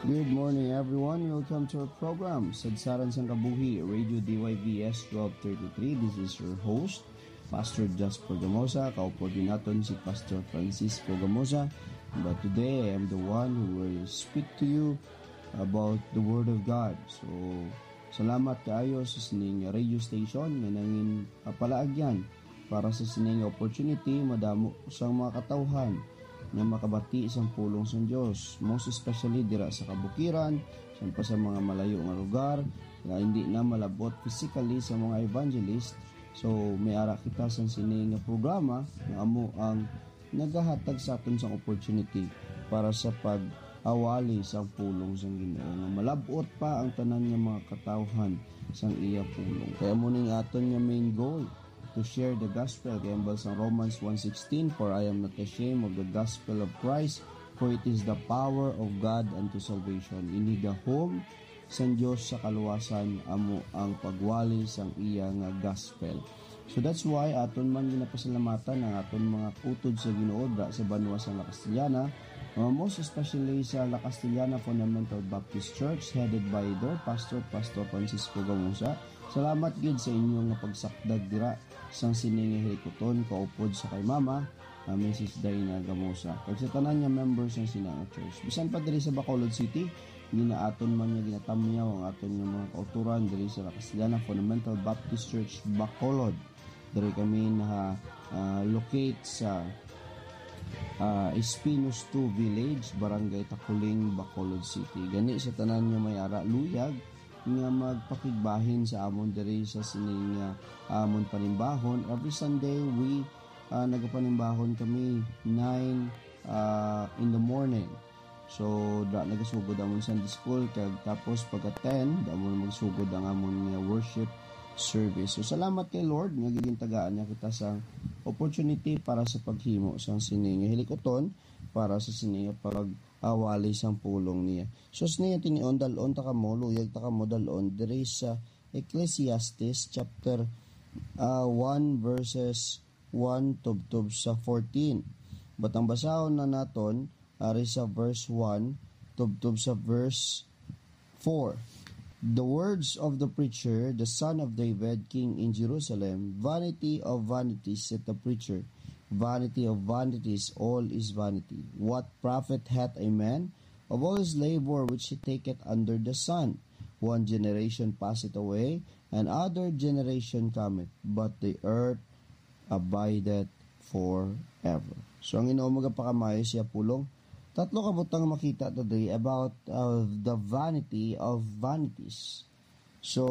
Good morning everyone. Welcome to our program, Sadsaran sang Kabuhi, Radio DYVS 1233. This is your host, Pastor Jasper Gamosa. Kaupo din natin si Pastor Francisco Gamosa. But today, I am the one who will speak to you about the Word of God. So, salamat kaayo sa sining radio station nga nangin palaagyan para sa sining opportunity madamo sang mga katawhan na makabati isang pulong sa Diyos, most especially dira sa kabukiran, sampa sa mga malayo nga lugar, na hindi na malabot physically sa mga evangelist. So may ara kita sa sining programa na amo ang nagahatag sa aton sang opportunity para sa pag-awali sang pulong sang Ginoo nga malabot pa ang tanan nga mga katawhan sang iya pulong. Kaya mo ning aton nga main goal to share the gospel. Kaya sa Romans 1:16, for I am not ashamed of the gospel of Christ, for it is the power of God unto salvation. Ini the home sa Diyos sa kaluwasan amo ang pagwali sang iya nga gospel. So that's why aton man ginapasalamatan ang aton mga utod sa Ginoo sa banwa sa La Castellana, most especially sa La Castellana Fundamental Baptist Church headed by their pastor, Pastor Francisco Gamosa. Salamat gid sa inyong pagsakdag dira sang sining hilikoton kaupod sa kay Mama Mrs. Dina Gamosa. Kag sa tanan nga members ng Sinanga Church. Bisan pa diri sa Bacolod City, ginaaton man nga ginatamyaw ang aton nga mga kauturan diri sa La Castellana Fundamental Baptist Church Bacolod. Diri kami na locate sa Espinos 2 Village, Barangay Takuling, Bacolod City. Gani sa tanan nga may ara luyag nga magpakigbahin sa amon diri sa sining amon panimbahon. Every Sunday we nagapanimbahon kami 9 in the morning. So nagasugod amon Sunday school kag tapos pagka 10 amon magsugod ang amon nga worship service. So salamat kay Lord nga gigintagaan niya kita sa opportunity para sa paghimo sang sining hilikoton para sa sining pag-awali sang pulong niya. So niya tinion dalon ta kamo luyag ta kamo dalon diri sa Ecclesiastes chapter 1 verses 1 tubtob sa 14. But ang basahon na naton ari sa verse 1 tubtob sa verse 4. The words of the preacher, the son of David, king in Jerusalem, vanity of vanities, said the preacher, vanity of vanities, all is vanity. What profit hath a man of all his labor which he taketh under the sun? One generation passeth away, and other generation cometh, but the earth abideth forever. So ang inuumaga pa kamayo siya pulong. Tatlo kabutang makita today about the vanity of vanities. So,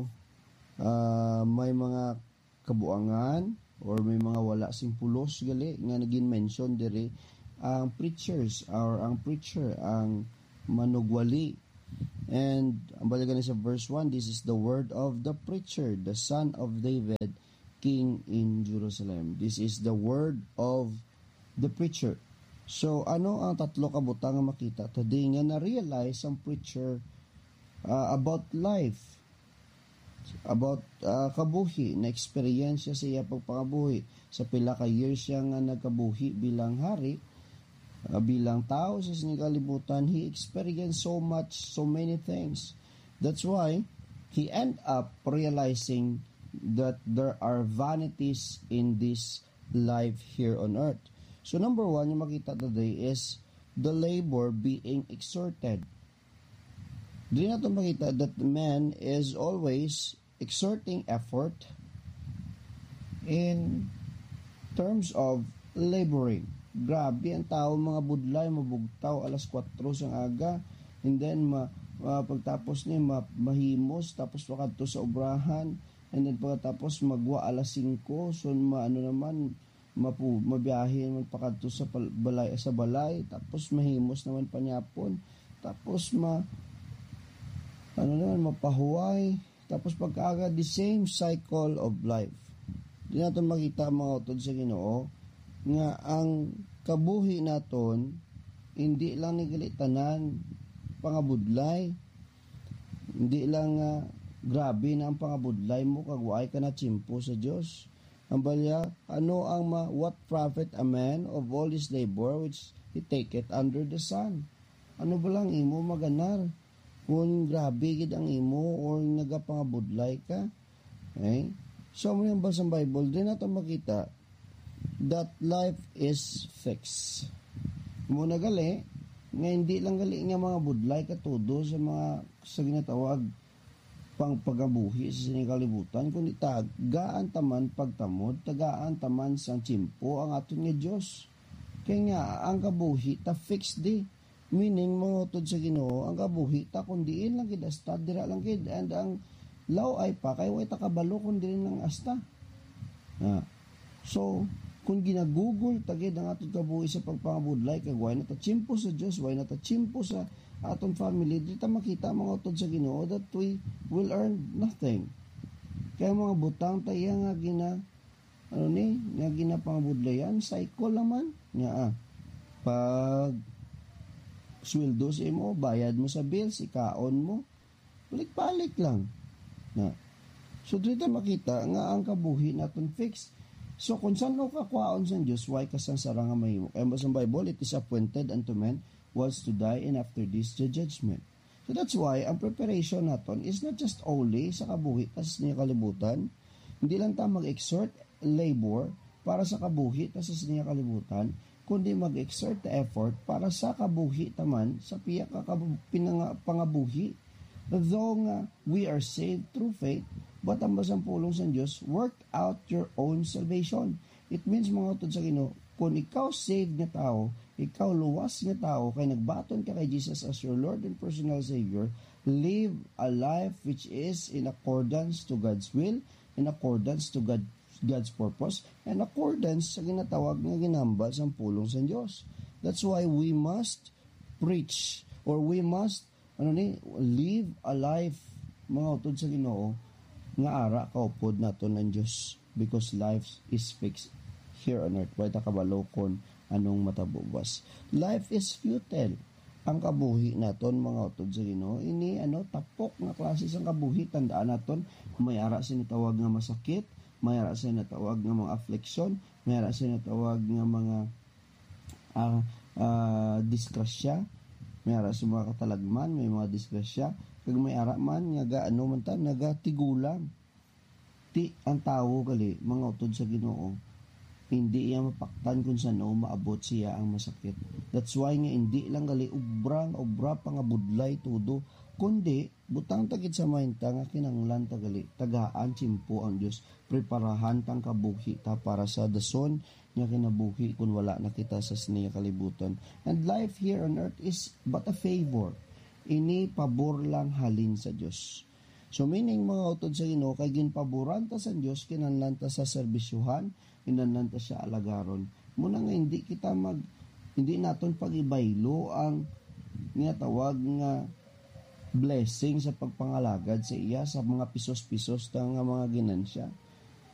may mga kabuangan or may mga wala sing pulos gali nga naging mention diri ang preachers or ang preacher ang manugwali. And ang balikan sa verse 1, this is the word of the preacher, the son of David, king in Jerusalem. This is the word of the preacher. So, ano ang tatlo kabutang nga makita today nga na-realize ang preacher about life, about kabuhi, na experience siya sa iya pagpangabuhi. Sa pila ka years siya nga nagkabuhi bilang hari, bilang tao sa sinigalibutan, he experienced so much, so many things. That's why he end up realizing that there are vanities in this life here on earth. So number 1, yung makita today is the labor being exerted. Di na ito makita that man is always exerting effort in terms of laboring. Grabe ang tao, mga budlay, mabugtaw, alas 4 sang aga, and then pagtapos niya mahimos, tapos wakadto sa obrahan, and then pagkatapos magwa alas 5, so mabiyahe man pakadto sa balay, tapos mahimos naman panyapon, tapos mapahuway, tapos pagkaaga the same cycle of life. Di natin makita mga utod sa Ginoo nga ang kabuhi naton hindi lang nigilitanan pangabudlay, hindi lang grabe na ang pangabudlay mo kag waay ka na tsimpo sa Dios. Ang balya, what profit a man of all his labor which he taketh under the sun? Ano ba lang imo maganar? Kung grabe gid ang imo or nagapangabudlay ka. Okay? So, mo yung basang Bible, din natin makita that life is fixed. Muna gali, nga hindi lang gali nga mga budlay katudo sa mga sa ginatawag pang pagabuhi sa sinikalibutan, kundi tagaan taman pagtamod, tagaan taman sang tsimpo ang aton nga Dios. Kaya nga, ang kabuhi ta fixed di. Meaning, mangutod sa Ginoo, ang kabuhi ta kundiin lang kid asta, dira lang kid, and ang law ay pa, kay way ta kabalo kundi lang asta. So, kung ginagugol tagid ang aton kabuhi sa pagpangabudlay, kay why na ta tsimpo sa Dios, why na ta tsimpo sa aton family, di ta makita mga utod sa Ginoo that we will earn nothing. Kaya mga butang tayo nga nga ginapangabudlayan, cycle naman. Pag sweldo sa imo, bayad mo sa bills, ikaon mo, balik-balik lang. So, dito makita nga ang kabuhi naton fixed. So, kung saan no kakwaon sa Diyos, why kasang sarang nga mahimo? Kaya ba sa Bible, it is appointed unto men was to die, and after this, the judgment. So, that's why, ang preparation naton is not just only sa kabuhi, tas niya kalibutan, hindi lang tayo mag-exert labor para sa kabuhi, tas sa niya kalibutan, kundi mag-exert effort para sa kabuhi taman, sa piya pangabuhi. Though nga we are saved through faith, but ang basang pulong sa Diyos, work out your own salvation. It means mga utod sa Ginoo, kung ikaw saved nga tao, ikaw luwas nga tao, kay nagbaton ka kay Jesus as your Lord and personal Savior, live a life which is in accordance to God's will, in accordance to God's purpose, and accordance sa ginatawag nga ginambal sa pulong sa Diyos. That's why we must preach, or we must live a life, mga utod sa Ginoo, nga ara kaupod naton ng Diyos, because life is fixed here on earth. Why ta kabalo kon anong matabubas. Life is futile. Ang kabuhi naton, mga utod sa Ginoo, ini tapok nga klase sang kabuhi. Tandaan naton, may ara sinatawag nga masakit, may ara sinatawag nga mga affliction, may ara sinatawag nga mga disgrasya, may ara sa mga katalagman, may mga disgrasya, kag may ara man nga nagatigulang. Ang tao gali, mga utod sa Ginoo, hindi iya mapaktan kung saan maabot siya ang masakit. That's why nga hindi lang gali obra pa nga budlay tudo, kundi butang tagid sa mainta nga kinanglan tagali tagaan tsimpo ang Dios, preparahan tang kabuhi ta para sa dason nga kinabuhi kung wala na kita sa siniya kalibutan. And life here on earth is but a favor. Ini pabor lang halin sa Dios. So meaning, mga utod sa Ginoo, kay ginpaboran ta sa Dios, kinahanglan ta sa serbisyuhan, kinahanglan ta siya alagaron. Muna nga hindi naton pagibaylo ang tawag nga blessing sa pagpangalagad sa iya, sa mga pisos-pisos ta nga mga ginansya.